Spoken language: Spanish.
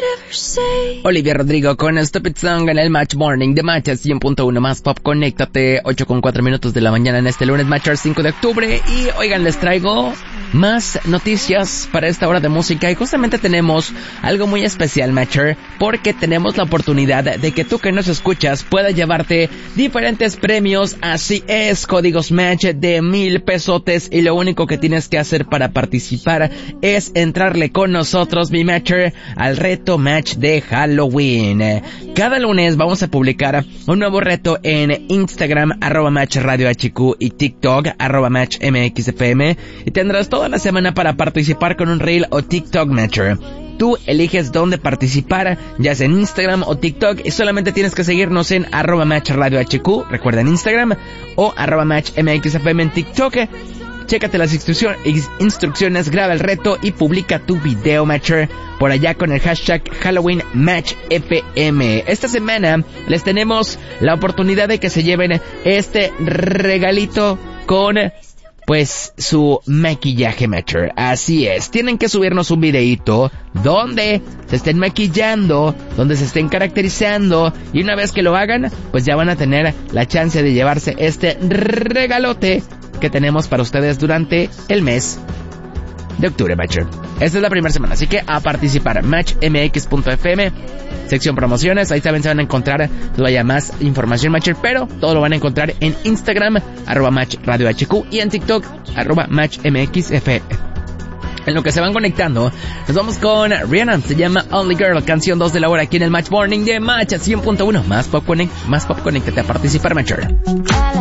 Olivia Rodrigo con Stupid Song en el Match Morning de Match 100.1 más Pop. Conéctate, 8:04 de la mañana en este lunes, Match 5 de octubre. Y oigan, les traigo más noticias para esta hora de música. Y justamente tenemos algo muy especial, Matcher, porque tenemos la oportunidad de que tú que nos escuchas puedas llevarte diferentes premios. Así es, códigos Match de 1,000 pesotes. Y lo único que tienes que hacer para participar es entrarle con nosotros, mi Matcher, al reto Match de Halloween. Cada lunes vamos a publicar un nuevo reto en Instagram, @MatchRadioHQ, y TikTok, @MatchMXFM, y tendrás toda la semana para participar con un Reel o TikTok Matcher. Tú eliges dónde participar, ya sea en Instagram o TikTok, y solamente tienes que seguirnos en @MatchRadioHQ, recuerda, en Instagram, o @MatchMXFM en TikTok. Chécate las instrucciones, graba el reto y publica tu video, Matcher, por allá con el hashtag Halloween Match FM. Esta semana les tenemos la oportunidad de que se lleven este regalito con, pues, su maquillaje, Matcher. Así es, tienen que subirnos un videíto donde se estén maquillando, donde se estén caracterizando, y una vez que lo hagan, pues ya van a tener la chance de llevarse este regalote que tenemos para ustedes durante el mes de octubre, Matcher. Esta es la primera semana, así que a participar. MatchMX.fm, sección promociones, ahí también se van a encontrar todavía más información, Matcher, pero todo lo van a encontrar en Instagram, @MatchRadioHQ, y en TikTok, @MatchMXFM. En lo que se van conectando, nos vamos con Rihanna, se llama Only Girl, canción 2 de la hora aquí en el Match Morning de Match 100.1. Más pop, conéctate a participar, Matcher.